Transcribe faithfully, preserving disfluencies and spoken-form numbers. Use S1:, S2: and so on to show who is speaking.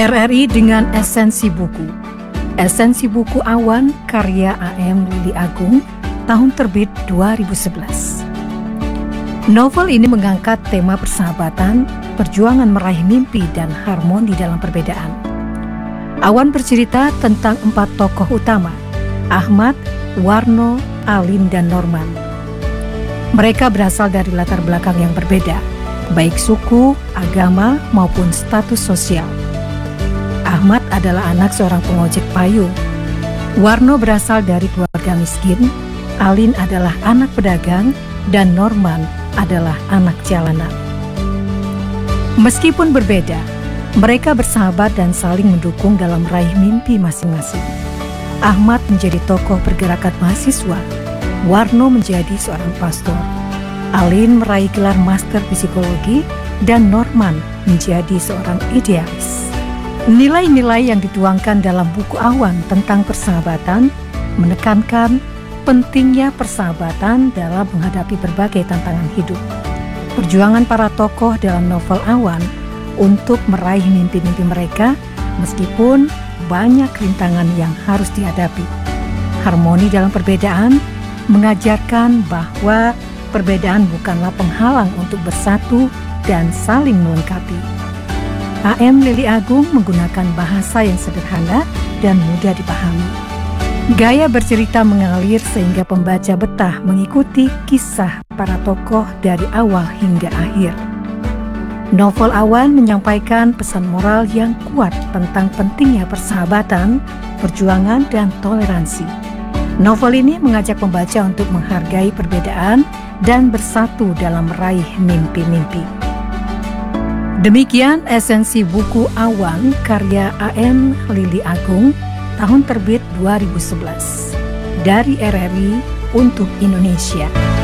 S1: R R I dengan esensi buku. Esensi buku Awan karya A M Lili Agung, tahun terbit dua ribu sebelas. Novel ini mengangkat tema persahabatan, perjuangan meraih mimpi, dan harmoni dalam perbedaan. Awan bercerita tentang empat tokoh utama, Ahmad, Warno, Alin, dan Norman. Mereka berasal dari latar belakang yang berbeda, baik suku, agama, maupun status sosial. Ahmad adalah anak seorang pengojek payung. Warno berasal dari keluarga miskin, Alin adalah anak pedagang, dan Norman adalah anak jalanan. Meskipun berbeda, mereka bersahabat dan saling mendukung dalam meraih mimpi masing-masing. Ahmad menjadi tokoh pergerakan mahasiswa, Warno menjadi seorang pastor, Alin meraih gelar master psikologi, dan Norman menjadi seorang idealis. Nilai-nilai yang dituangkan dalam buku Awan tentang persahabatan menekankan pentingnya persahabatan dalam menghadapi berbagai tantangan hidup. Perjuangan para tokoh dalam novel Awan untuk meraih mimpi-mimpi mereka meskipun banyak rintangan yang harus dihadapi. Harmoni dalam perbedaan mengajarkan bahwa perbedaan bukanlah penghalang untuk bersatu dan saling melengkapi. A M Lili Agung menggunakan bahasa yang sederhana dan mudah dipahami. Gaya bercerita mengalir sehingga pembaca betah mengikuti kisah para tokoh dari awal hingga akhir. Novel Awan menyampaikan pesan moral yang kuat tentang pentingnya persahabatan, perjuangan, dan toleransi. Novel ini mengajak pembaca untuk menghargai perbedaan dan bersatu dalam meraih mimpi-mimpi. Demikian esensi buku Awan karya A M Lili Agung, tahun terbit dua ribu sebelas, dari R R I untuk Indonesia.